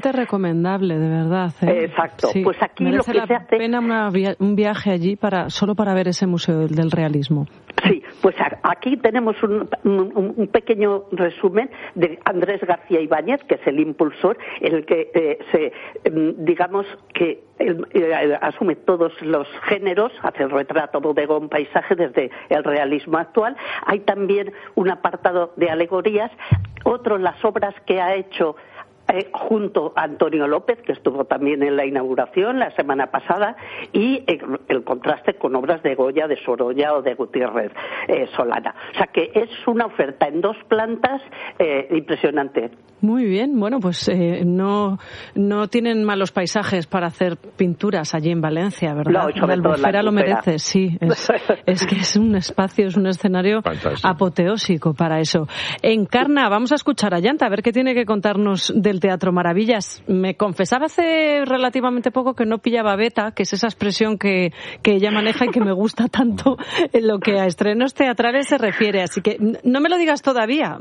Es recomendable, de verdad. Exacto. Sí. Pues aquí merece lo que se hace... pena un viaje allí solo para ver ese Museo del Realismo. Sí, pues aquí tenemos un pequeño resumen de Andrés García Ibáñez, que es el impulsor, el que digamos que asume todos los géneros, hace el retrato, bodegón, paisaje desde el realismo actual. Hay también un apartado de alegorías, otro las obras que ha hecho junto a Antonio López, que estuvo también en la inauguración la semana pasada, y el contraste con obras de Goya, de Sorolla o de Gutiérrez Solana. O sea que es una oferta en 2 plantas impresionante. Muy bien, bueno, pues no tienen malos paisajes para hacer pinturas allí en Valencia, ¿verdad? No, la Albufera lo merece, sí. Es que es un espacio, es un escenario fantástico, apoteósico para eso. Encarna, vamos a escuchar a Ayanta, a ver qué tiene que contarnos del Teatro Maravillas. Me confesaba hace relativamente poco que no pillaba beta, que es esa expresión que ella maneja y que me gusta tanto en lo que a estrenos teatrales se refiere. Así que no me lo digas todavía.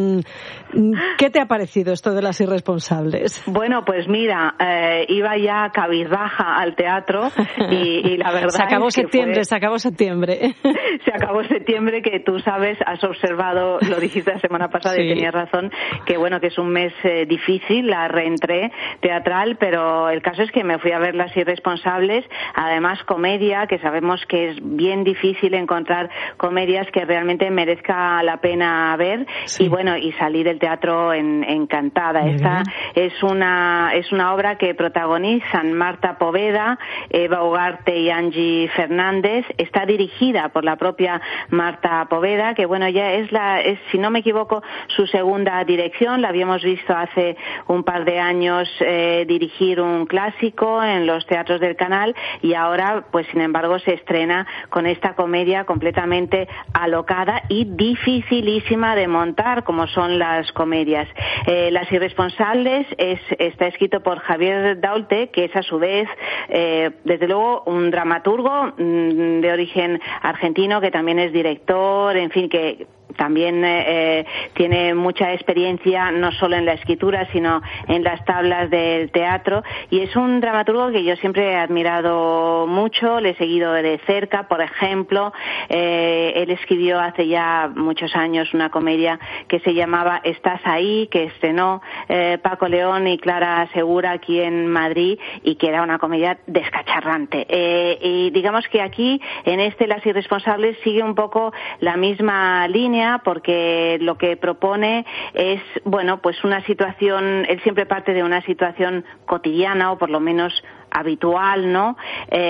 ¿Qué te ha parecido esto de Las Irresponsables? Bueno, pues mira, iba ya cabizbaja al teatro y la verdad se acabó septiembre. Se acabó septiembre, que tú sabes, has observado, lo dijiste la semana pasada, sí, y tenías razón, que bueno, que es un mes difícil, la reentré teatral, pero el caso es que me fui a ver Las Irresponsables, además comedia, que sabemos que es bien difícil encontrar comedias que realmente merezca la pena ver, sí, y bueno, y salí del teatro encantada. Esta es una obra que protagonizan Marta Poveda, Eva Ugarte y Angie Fernández. Está dirigida por la propia Marta Poveda, que bueno, ya es si no me equivoco, su segunda dirección. La habíamos visto hace un par de años dirigir un clásico en los teatros del Canal, y ahora, pues sin embargo, se estrena con esta comedia completamente alocada y dificilísima de montar, como son las comedias. Las Irresponsables está escrito por Javier Daulte, que es a su vez, desde luego, un dramaturgo de origen argentino, que también es director, en fin, que también tiene mucha experiencia no solo en la escritura sino en las tablas del teatro, y es un dramaturgo que yo siempre he admirado mucho, le he seguido de cerca. Por ejemplo, él escribió hace ya muchos años una comedia que se llamaba Estás ahí, que estrenó Paco León y Clara Segura aquí en Madrid, y que era una comedia descacharrante, y digamos que aquí en Las Irresponsables sigue un poco la misma línea, porque lo que propone es, bueno, pues una situación, él siempre parte de una situación cotidiana, o por lo menos habitual, ¿no?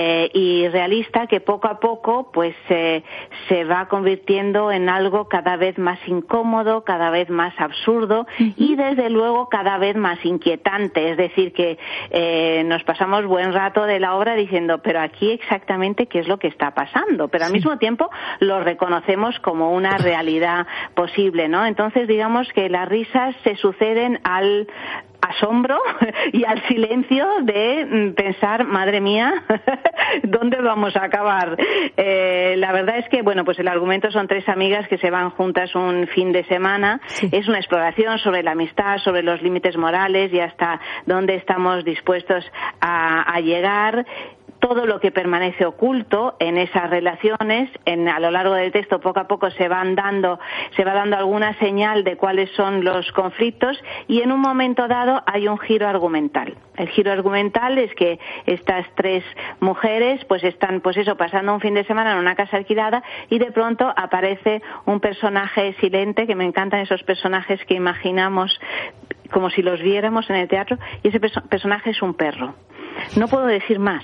Y realista, que poco a poco pues se va convirtiendo en algo cada vez más incómodo, cada vez más absurdo, y desde luego cada vez más inquietante. Es decir, que nos pasamos buen rato de la obra diciendo, pero aquí exactamente qué es lo que está pasando, pero al mismo tiempo lo reconocemos como una realidad posible, ¿no? Entonces digamos que las risas se suceden al asombro y al silencio de pensar, madre mía, ¿dónde vamos a acabar? La verdad es que, bueno, pues el argumento son 3 amigas que se van juntas un fin de semana. Sí. Es una exploración sobre la amistad, sobre los límites morales y hasta dónde estamos dispuestos a llegar. Todo lo que permanece oculto en esas relaciones, a lo largo del texto poco a poco se va dando alguna señal de cuáles son los conflictos, y en un momento dado hay un giro argumental. El giro argumental es que estas 3 mujeres pues están pasando un fin de semana en una casa alquilada, y de pronto aparece un personaje silente, que me encantan esos personajes que imaginamos como si los viéramos en el teatro, y ese personaje es un perro. No puedo decir más.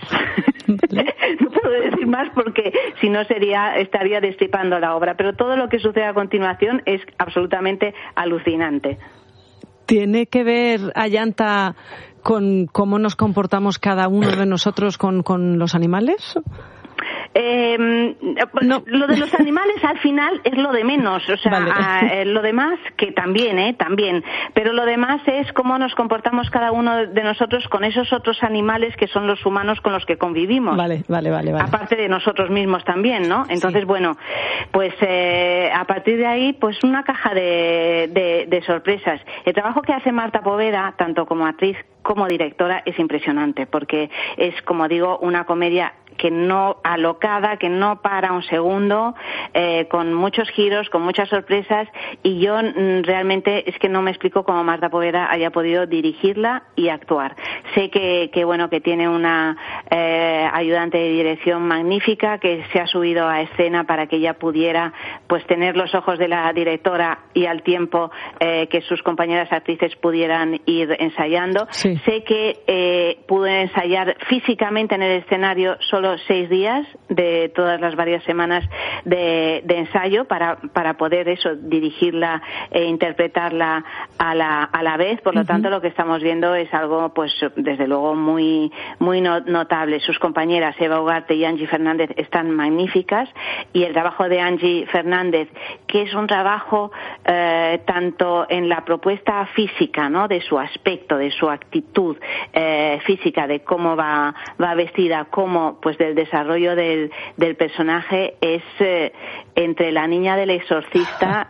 No puedo decir más porque si no estaría destripando la obra, pero todo lo que sucede a continuación es absolutamente alucinante. ¿Tiene que ver, Ayanta, con cómo nos comportamos cada uno de nosotros con los animales? No. Lo de los animales al final es lo de menos, o sea, vale. Lo demás que también, pero lo demás es cómo nos comportamos cada uno de nosotros con esos otros animales que son los humanos con los que convivimos. Vale. Aparte de nosotros mismos también, ¿no? Entonces, sí. Bueno, pues a partir de ahí, pues una caja de sorpresas. El trabajo que hace Marta Poveda, tanto como actriz como directora es impresionante, porque es, como digo, una comedia que no alocada, que no para un segundo, con muchos giros, con muchas sorpresas, y yo realmente es que no me explico cómo Marta Poveda haya podido dirigirla y actuar. Sé que tiene una ayudante de dirección magnífica, que se ha subido a escena para que ella pudiera pues tener los ojos de la directora y al tiempo que sus compañeras actrices pudieran ir ensayando. Sí. Sé que pudo ensayar físicamente en el escenario solo 6 días de todas las varias semanas de ensayo para poder dirigirla e interpretarla a la vez. Por lo tanto, lo que estamos viendo es algo, pues desde luego muy muy notable. Sus compañeras Eva Ugarte y Angie Fernández están magníficas, y el trabajo de Angie Fernández, que es un trabajo tanto en la propuesta física, ¿no?, de su aspecto, de su actitud física, de cómo va vestida, como pues del desarrollo del personaje, es entre la niña del exorcista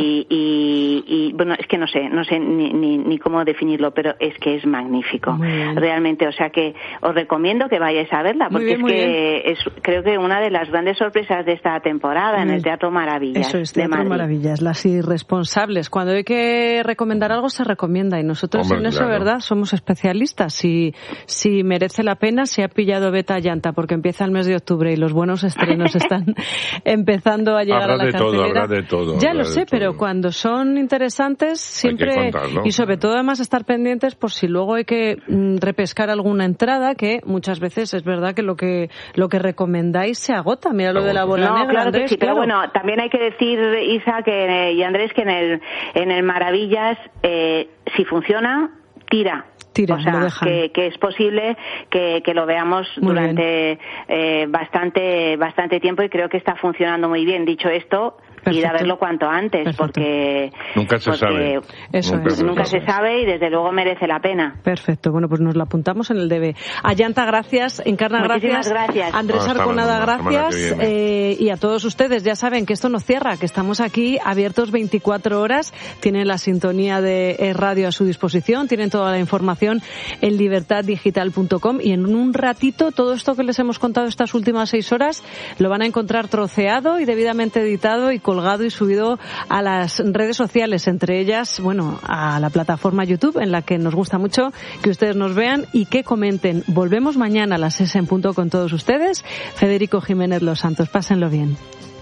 y bueno, es que no sé ni cómo definirlo, pero es que es magnífico realmente. O sea que os recomiendo que vayáis a verla, porque es creo que una de las grandes sorpresas de esta temporada en el Teatro Maravillas. Eso es, Teatro Maravillas, Las Irresponsables. Cuando hay que recomendar algo, se recomienda, y nosotros en eso, ¿verdad?, somos especialistas. Si merece la pena, si ha pillado beta llanta, porque empieza el mes de octubre y los buenos estrenos están empezando a llegar a la cartelera. Habrá de todo. Ya lo sé, pero cuando son interesantes, siempre, y sobre todo además estar pendientes por si luego hay que repescar alguna entrada, que muchas veces es verdad que lo que recomendáis se agota. Mira lo de la bola negra, claro, Andrés, que sí, claro. Pero bueno, también hay que decir, Isa y Andrés, que en el Maravillas, si funciona, tira. O sea, que es posible que lo veamos durante bastante tiempo, y creo que está funcionando muy bien. Dicho esto, ir a verlo cuanto antes. Porque nunca se sabe. Nunca se sabe, y desde luego merece la pena. Perfecto. Bueno, pues nos lo apuntamos en el DB. Ayanta, gracias. Encarna, gracias. Andrés Arconada, gracias. Y a todos ustedes, ya saben que esto no cierra, que estamos aquí abiertos 24 horas. Tienen la sintonía de radio a su disposición, tienen toda la información en libertaddigital.com, y en un ratito todo esto que les hemos contado estas últimas 6 horas lo van a encontrar troceado y debidamente editado y colgado y subido a las redes sociales, entre ellas, a la plataforma YouTube, en la que nos gusta mucho que ustedes nos vean y que comenten. Volvemos mañana a las 6 en punto con todos ustedes. Federico Jiménez Los Santos, pásenlo bien.